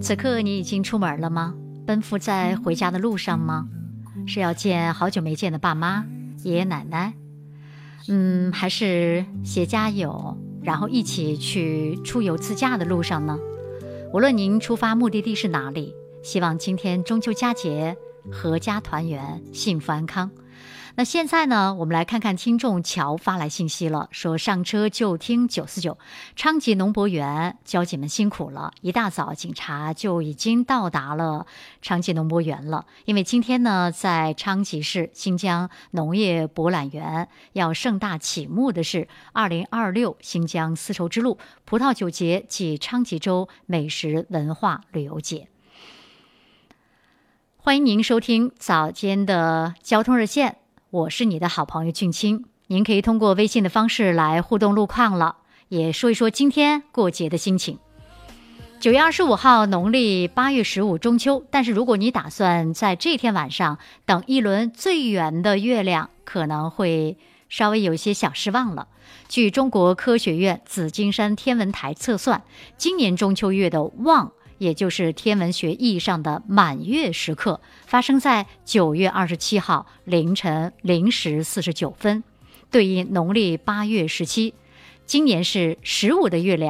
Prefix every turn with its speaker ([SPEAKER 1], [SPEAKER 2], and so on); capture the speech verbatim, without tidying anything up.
[SPEAKER 1] 此刻你已经出门了吗？奔赴在回家的路上吗？是要见好久没见的爸妈、爷爷奶奶？嗯，还是携家友，然后一起去出游自驾的路上呢？无论您出发目的地是哪里，希望今天中秋佳节阖家团圆，幸福安康。那现在呢，我们来看看听众乔发来信息了，说上车就听九四九，昌吉农博园交警们辛苦了，一大早警察就已经到达了昌吉农博园了，因为今天呢，在昌吉市新疆农业博览园要盛大启幕的是二零二六新疆丝绸之路葡萄酒节暨昌吉州美食文化旅游节。欢迎您收听早间的交通热线，我是你的好朋友俊清，您可以通过微信的方式来互动路况了，也说一说今天过节的心情。九月二十五号，农历八月十五中秋，但是如果你打算在这天晚上等一轮最圆的月亮，可能会稍微有一些小失望了。据中国科学院紫金山天文台测算，今年中秋月的望，也就是天文学意义上的满月时刻，发生在九月二十七号凌晨零时四十九分，对应农历八月十七。今年是十五的月亮